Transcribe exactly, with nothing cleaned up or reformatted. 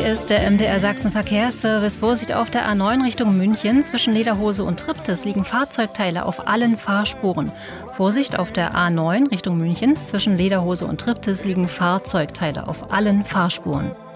ist der M D R Sachsen Verkehrsservice. Vorsicht auf der A neun Richtung München. Zwischen Lederhose und Triptis liegen Fahrzeugteile auf allen Fahrspuren. Vorsicht auf der A neun Richtung München. Zwischen Lederhose und Triptis liegen Fahrzeugteile auf allen Fahrspuren.